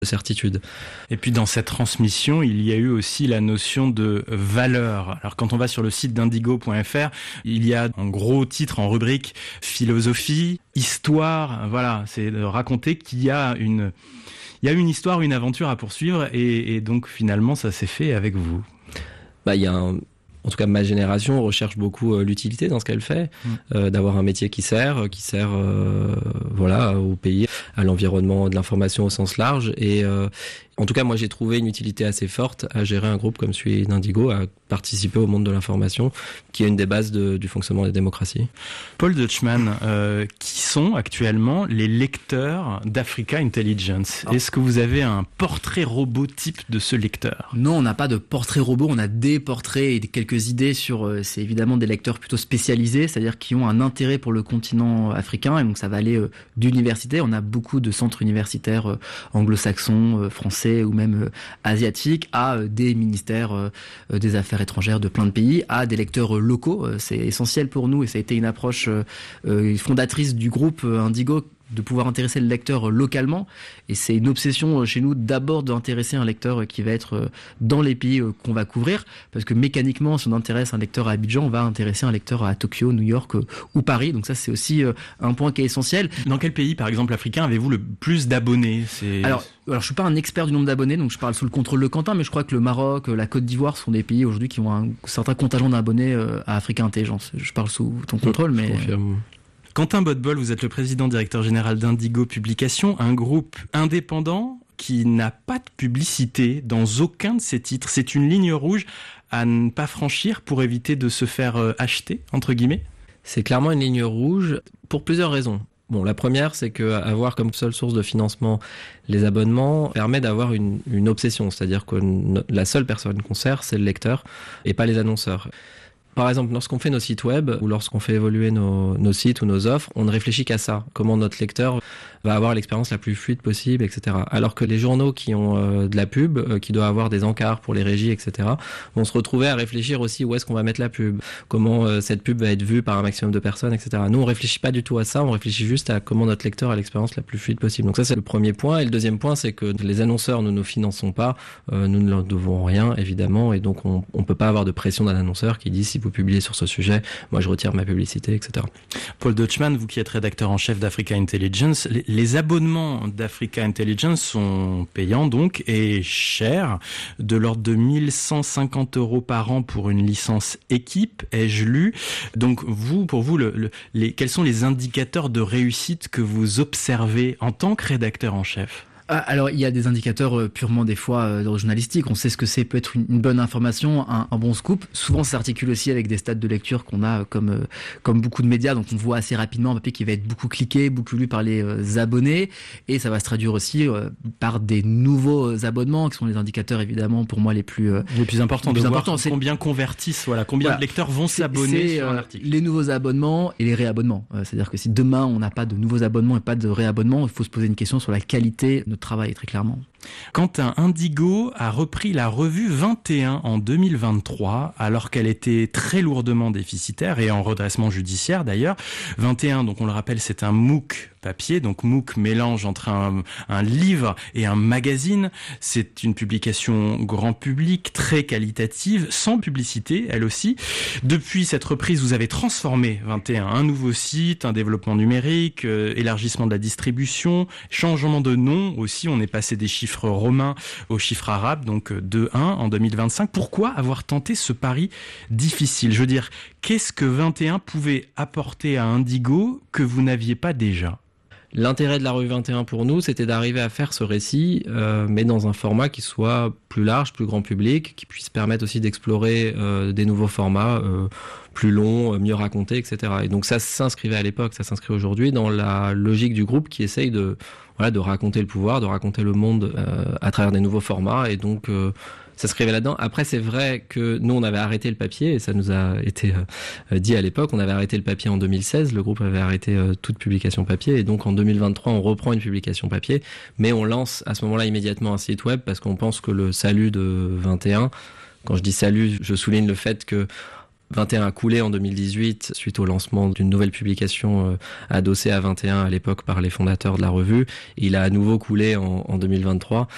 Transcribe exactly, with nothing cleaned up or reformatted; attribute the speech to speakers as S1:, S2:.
S1: certitude.
S2: Et puis dans cette transmission, il y a eu aussi la notion de valeur. Alors quand on va sur le site d'indigo point f r, il y a en gros titre, en rubrique, philosophie, histoire. Voilà, c'est de raconter qu'il y a une, il y a une histoire, une aventure à poursuivre, et, et donc finalement ça s'est fait avec vous.
S1: Bah, il y a un... En tout cas, ma génération recherche beaucoup euh, l'utilité dans ce qu'elle fait, mmh. euh, d'avoir un métier qui sert, qui sert, euh, voilà, au pays, à l'environnement de l'information au sens large. Et euh, en tout cas, moi, j'ai trouvé une utilité assez forte à gérer un groupe comme celui d'Indigo, à participer au monde de l'information, qui est une des bases de, du fonctionnement des démocraties.
S2: Paul Deutschmann, euh, qui sont actuellement les lecteurs d'Africa Intelligence? Oh. Est-ce que vous avez un portrait robot type de ce lecteur?
S3: Non, on n'a pas de portrait robot, on a des portraits et quelques idées sur, euh, c'est évidemment des lecteurs plutôt spécialisés, c'est-à-dire qui ont un intérêt pour le continent africain, et donc ça va aller euh, d'université. On a beaucoup de centres universitaires euh, anglo-saxons, euh, français ou même euh, asiatiques, à euh, des ministères euh, des affaires étrangères de plein de pays, à des lecteurs euh, locaux. Euh, c'est essentiel pour nous, et ça a été une approche euh, euh, fondatrice du groupe euh, Indigo, de pouvoir intéresser le lecteur localement. Et c'est une obsession chez nous d'abord d'intéresser un lecteur qui va être dans les pays qu'on va couvrir, parce que mécaniquement, si on intéresse un lecteur à Abidjan, on va intéresser un lecteur à Tokyo, New York ou Paris. Donc ça, c'est aussi un point qui est essentiel.
S2: Dans quel pays, par exemple, africain, avez-vous le plus d'abonnés? C'est...
S3: Alors, alors, je suis pas un expert du nombre d'abonnés, donc je parle sous le contrôle de Quentin, mais je crois que le Maroc, la Côte d'Ivoire sont des pays aujourd'hui qui ont un certain contingent d'abonnés à Africa Intelligence. Je parle sous ton contrôle, mais...
S2: Quentin Bodbol, vous êtes le président directeur général d'Indigo Publications, un groupe indépendant qui n'a pas de publicité dans aucun de ses titres. C'est une ligne rouge à ne pas franchir pour éviter de se faire acheter, entre guillemets?
S1: C'est clairement une ligne rouge pour plusieurs raisons. Bon, la première, c'est que avoir comme seule source de financement les abonnements permet d'avoir une, une obsession, c'est-à-dire que la seule personne qu'on sert, c'est le lecteur et pas les annonceurs. Par exemple, lorsqu'on fait nos sites web ou lorsqu'on fait évoluer nos, nos sites ou nos offres, on ne réfléchit qu'à ça. Comment notre lecteur va avoir l'expérience la plus fluide possible, et cetera. Alors que les journaux qui ont euh, de la pub, euh, qui doivent avoir des encarts pour les régies, et cetera, vont se retrouver à réfléchir aussi où est-ce qu'on va mettre la pub, comment euh, cette pub va être vue par un maximum de personnes, et cetera. Nous, on réfléchit pas du tout à ça, on réfléchit juste à comment notre lecteur a l'expérience la plus fluide possible. Donc ça, c'est le premier point. Et le deuxième point, c'est que les annonceurs, nous ne finançons pas, euh, nous ne leur devons rien, évidemment, et donc on ne peut pas avoir de pression d'un annonceur qui dit si vous publiez sur ce sujet, moi je retire ma publicité, et cetera.
S2: Paul Deutschmann, vous qui êtes rédacteur en chef d'Africa Intelligence, les, les abonnements d'Africa Intelligence sont payants donc et chers, de l'ordre de mille cent cinquante euros par an pour une licence équipe, ai-je lu. Donc vous, pour vous, le, le, les, quels sont les indicateurs de réussite que vous observez en tant que rédacteur en chef ?
S3: Alors, il y a des indicateurs purement des fois d'ordre journalistique. On sait ce que c'est, peut être une, une bonne information, un, un bon scoop. Souvent, ça s'articule aussi avec des stats de lecture qu'on a comme comme beaucoup de médias. Donc, on voit assez rapidement un papier qui va être beaucoup cliqué, beaucoup lu par les euh, abonnés. Et ça va se traduire aussi euh, par des nouveaux abonnements, qui sont les indicateurs, évidemment, pour moi, les plus euh,
S2: les plus importants.
S3: Les plus
S2: de
S3: importants,
S2: voir
S3: c'est
S2: combien convertissent, voilà, combien voilà. de lecteurs vont
S3: c'est,
S2: s'abonner
S3: c'est,
S2: sur
S3: euh,
S2: un article.
S3: Les nouveaux abonnements et les réabonnements. Euh, c'est-à-dire que si demain, on n'a pas de nouveaux abonnements et pas de réabonnements, il faut se poser une question sur la qualité de notre travail, très clairement.
S2: Quentin, Indigo a repris la revue vingt et un en deux mille vingt-trois, alors qu'elle était très lourdement déficitaire et en redressement judiciaire d'ailleurs. vingt et un, donc on le rappelle, c'est un MOOC papier, donc MOOC mélange entre un, un livre et un magazine. C'est une publication grand public, très qualitative, sans publicité, elle aussi. Depuis cette reprise, vous avez transformé vingt et un, un nouveau site, un développement numérique, euh, élargissement de la distribution, changement de nom aussi, on est passé des chiffres romains aux chiffres arabes, donc deux un en deux mille vingt-cinq. Pourquoi avoir tenté ce pari difficile ? Je veux dire, qu'est-ce que vingt et un pouvait apporter à Indigo que vous n'aviez pas déjà ?
S1: L'intérêt de la revue vingt et un pour nous, c'était d'arriver à faire ce récit, euh, mais dans un format qui soit plus large, plus grand public, qui puisse permettre aussi d'explorer euh, des nouveaux formats euh, plus longs, mieux racontés, et cetera. Et donc ça s'inscrivait à l'époque, ça s'inscrit aujourd'hui dans la logique du groupe qui essaye de, voilà, de raconter le pouvoir, de raconter le monde euh, à travers des nouveaux formats, et donc euh, ça se scrivait là-dedans. Après, c'est vrai que nous, on avait arrêté le papier, et ça nous a été euh, dit à l'époque, on avait arrêté le papier en deux mille seize, le groupe avait arrêté euh, toute publication papier, et donc en deux mille vingt-trois, on reprend une publication papier, mais on lance à ce moment-là immédiatement un site web, parce qu'on pense que le salut de vingt et un, quand je dis salut, je souligne le fait que vingt et un a coulé en deux mille dix-huit suite au lancement d'une nouvelle publication euh, adossée à vingt et un à l'époque par les fondateurs de la revue. Il a à nouveau coulé en, en deux mille vingt-trois.